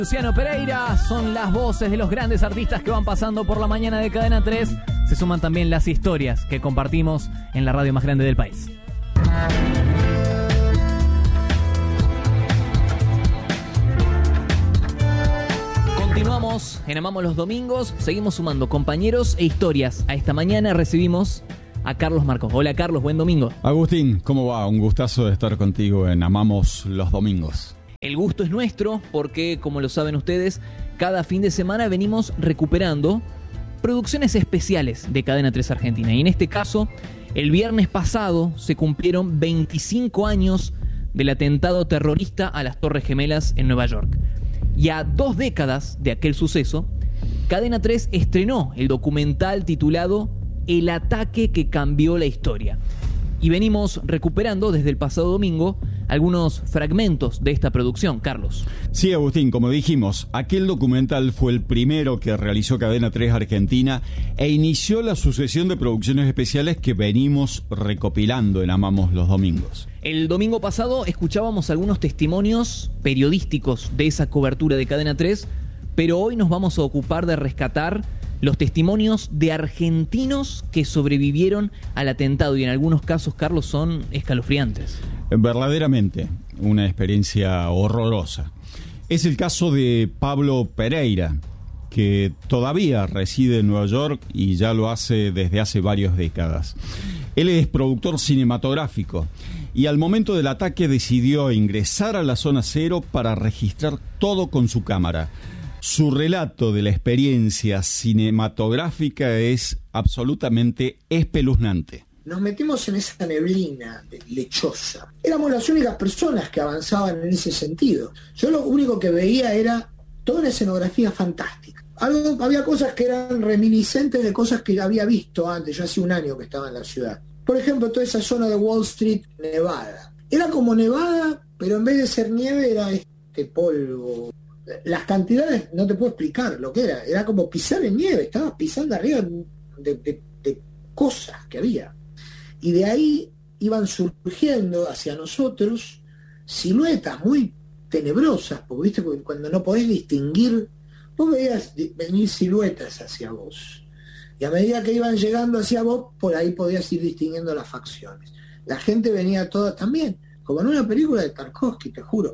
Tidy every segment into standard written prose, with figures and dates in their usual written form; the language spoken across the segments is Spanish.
Luciano Pereira, son las voces de los grandes artistas que van pasando por la mañana de Cadena 3. Se suman también las historias que compartimos en la radio más grande del país. Continuamos en Amamos los Domingos, seguimos sumando compañeros e historias. A esta mañana recibimos a Carlos Marcos. Hola Carlos, buen domingo. Agustín, ¿cómo va? Un gustazo de estar contigo en Amamos los Domingos. El gusto es nuestro porque, como lo saben ustedes, cada fin de semana venimos recuperando producciones especiales de Cadena 3 Argentina. Y en este caso, el viernes pasado se cumplieron 25 años del atentado terrorista a las Torres Gemelas en Nueva York. Y a 2 décadas de aquel suceso, Cadena 3 estrenó el documental titulado El ataque que cambió la historia. Y venimos recuperando desde el pasado domingo algunos fragmentos de esta producción, Carlos. Sí, Agustín, como dijimos, aquel documental fue el primero que realizó Cadena 3 Argentina e inició la sucesión de producciones especiales que venimos recopilando en Amamos los Domingos. El domingo pasado escuchábamos algunos testimonios periodísticos de esa cobertura de Cadena 3, pero hoy nos vamos a ocupar de rescatar los testimonios de argentinos que sobrevivieron al atentado y en algunos casos, Carlos, son escalofriantes. Verdaderamente, una experiencia horrorosa. Es el caso de Pablo Pereira, que todavía reside en Nueva York y ya lo hace desde hace varias décadas. Él es productor cinematográfico y al momento del ataque decidió ingresar a la zona cero para registrar todo con su cámara. Su relato de la experiencia cinematográfica es absolutamente espeluznante. Nos metimos en esa neblina lechosa. Éramos las únicas personas que avanzaban en ese sentido. Yo lo único que veía era toda una escenografía fantástica. Había cosas que eran reminiscentes de cosas que había visto antes. Yo hace un año que estaba en la ciudad. Por ejemplo, toda esa zona de Wall Street, Nevada. Era como Nevada, pero en vez de ser nieve era este polvo. Las cantidades no te puedo explicar lo que era. Era como pisar en nieve. Estabas pisando arriba de cosas que había. Y de ahí iban surgiendo hacia nosotros siluetas muy tenebrosas, porque viste cuando no podés distinguir, vos veías venir siluetas hacia vos. Y a medida que iban llegando hacia vos, por ahí podías ir distinguiendo las facciones. La gente venía toda también, como en una película de Tarkovsky, te juro,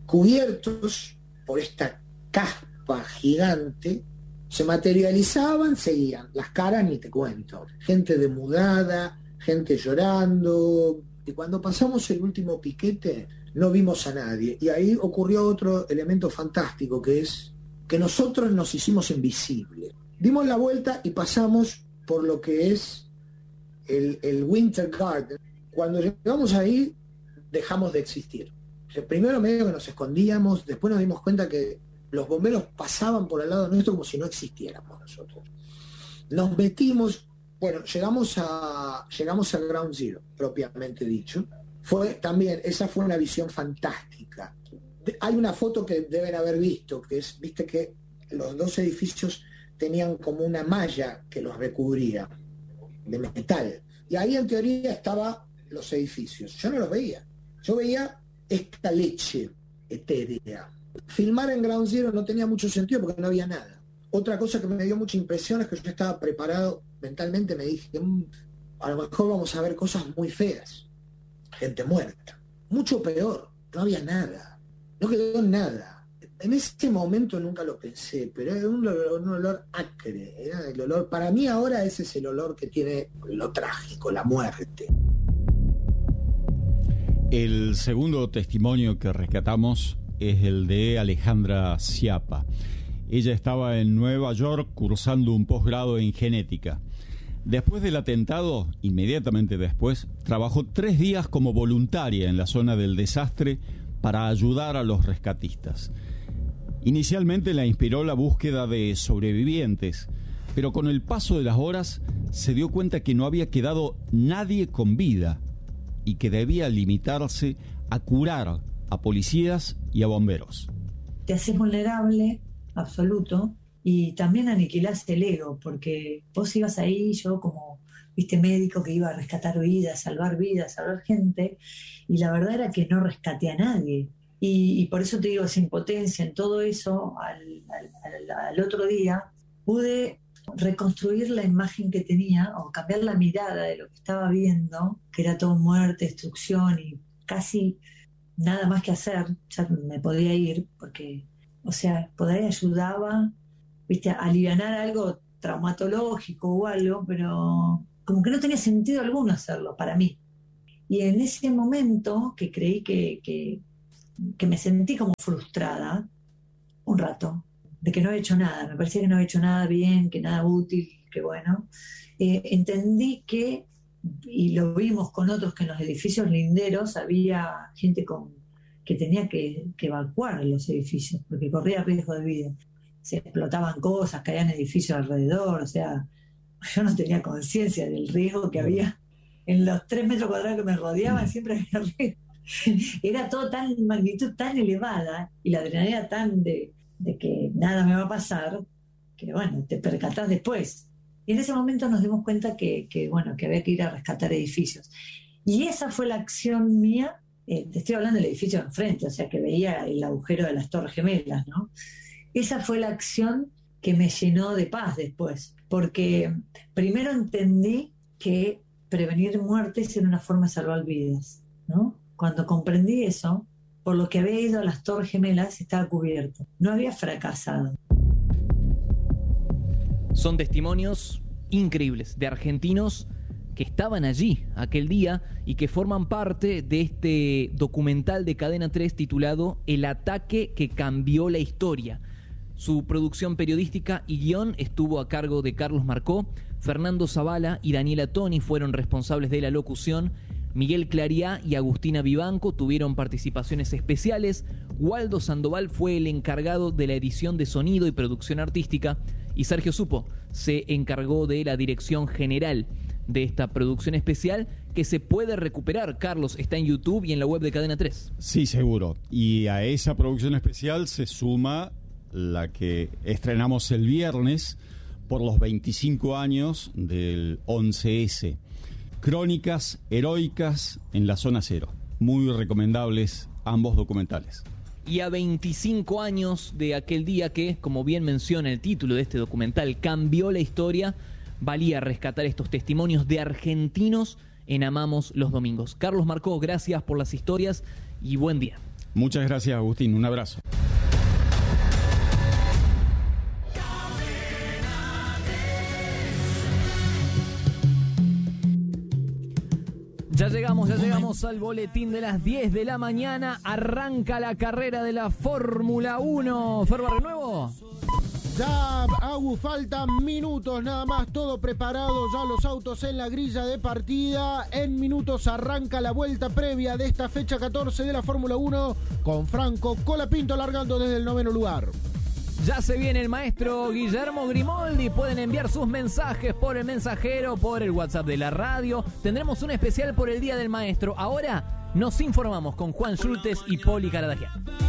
cubiertos por esta caspa gigante, se materializaban, seguían. Las caras ni te cuento. Gente demudada, gente llorando. Y cuando pasamos el último piquete, no vimos a nadie. Y ahí ocurrió otro elemento fantástico, que es que nosotros nos hicimos invisibles. Dimos la vuelta y pasamos por lo que es el Winter Garden. Cuando llegamos ahí, dejamos de existir. O sea, primero medio que nos escondíamos, después nos dimos cuenta que los bomberos pasaban por al lado nuestro como si no existiéramos nosotros. Nos metimos, bueno, llegamos al Ground Zero, propiamente dicho. Esa fue una visión fantástica. Hay una foto que deben haber visto, que es, viste que los 2 edificios tenían como una malla que los recubría, de metal. Y ahí en teoría estaban los edificios. Yo no los veía. Yo veía esta leche etérea. Filmar en Ground Zero no tenía mucho sentido porque no había nada. Otra cosa que me dio mucha impresión es que yo estaba preparado mentalmente, me dije, a lo mejor vamos a ver cosas muy feas. Gente muerta. Mucho peor, no había nada. No quedó nada. En ese momento nunca lo pensé, pero era un olor acre. Era el olor, para mí ahora ese es el olor que tiene lo trágico, la muerte. El segundo testimonio que rescatamos es el de Alejandra Schiappa. Ella estaba en Nueva York cursando un posgrado en genética. Después del atentado, inmediatamente después, trabajó 3 días como voluntaria en la zona del desastre para ayudar a los rescatistas. Inicialmente la inspiró la búsqueda de sobrevivientes, pero con el paso de las horas se dio cuenta que no había quedado nadie con vida y que debía limitarse a curar a policías y a bomberos. Te haces vulnerable, absoluto, y también aniquilás el ego, porque vos ibas ahí, yo como, médico que iba a rescatar vidas, salvar gente, y la verdad era que no rescaté a nadie. Y por eso te digo, esa impotencia en todo eso, al otro día pude reconstruir la imagen que tenía o cambiar la mirada de lo que estaba viendo, que era todo muerte, destrucción y casi nada más que hacer. Ya me podía ir porque, o sea, por ahí ayudaba, viste, a alivianar algo traumatológico o algo, pero como que no tenía sentido alguno hacerlo para mí. Y en ese momento que creí que me sentí como frustrada un rato, de que no había hecho nada, me parecía que no había hecho nada bien, que nada útil, que bueno, entendí que, y lo vimos con otros, que en los edificios linderos había gente que tenía que evacuar los edificios, porque corría riesgo de vida. Se explotaban cosas, caían edificios alrededor, o sea, yo no tenía conciencia del riesgo que había. En los 3 metros cuadrados que me rodeaban siempre había riesgo. Era todo magnitud tan elevada y la adrenalina tan de que nada me va a pasar, que bueno, te percatás después. Y en ese momento nos dimos cuenta que había que ir a rescatar edificios. Y esa fue la acción mía. Te estoy hablando del edificio de enfrente, o sea, que veía el agujero de las Torres Gemelas, ¿no? Esa fue la acción que me llenó de paz después, porque primero entendí que prevenir muertes era una forma de salvar vidas, ¿no? Cuando comprendí eso, por lo que había ido a las Torres Gemelas, estaba cubierto. No había fracasado. Son testimonios increíbles de argentinos que estaban allí aquel día y que forman parte de este documental de Cadena 3 titulado El ataque que cambió la historia. Su producción periodística y guión estuvo a cargo de Carlos Marcó, Fernando Zavala y Daniela Toni fueron responsables de la locución, Miguel Clariá y Agustina Vivanco tuvieron participaciones especiales, Waldo Sandoval fue el encargado de la edición de sonido y producción artística y Sergio Supo se encargó de la dirección general de esta producción especial que se puede recuperar. Carlos, está en YouTube y en la web de Cadena 3. Sí, seguro. Y a esa producción especial se suma la que estrenamos el viernes por los 25 años del 11S. Crónicas heroicas en la zona cero. Muy recomendables ambos documentales. Y a 25 años de aquel día que, como bien menciona el título de este documental, cambió la historia, valía rescatar estos testimonios de argentinos en Amamos los Domingos. Carlos Marcó, gracias por las historias y buen día. Muchas gracias, Agustín. Un abrazo. Ya llegamos al boletín de las 10 de la mañana. Arranca la carrera de la Fórmula 1. ¿Fer Barrenuevo? Ya, Agus, faltan minutos nada más, todo preparado, ya los autos en la grilla de partida. En minutos arranca la vuelta previa de esta fecha 14 de la Fórmula 1 con Franco Colapinto largando desde el 9º lugar. Ya se viene el maestro Guillermo Grimoldi. Pueden enviar sus mensajes por el mensajero, por el WhatsApp de la radio. Tendremos un especial por el Día del Maestro. Ahora nos informamos con Juan Schultes y Poli Caradagian.